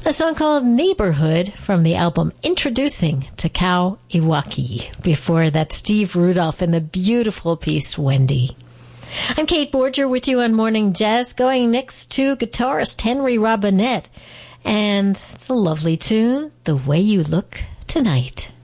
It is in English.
A song called Neighborhood from the album Introducing Takao Iwaki. Before that, Steve Rudolph and the beautiful piece Wendy. I'm Kate Borger with you on Morning Jazz, going next to guitarist Henry Robinette and the lovely tune, The Way You Look Tonight.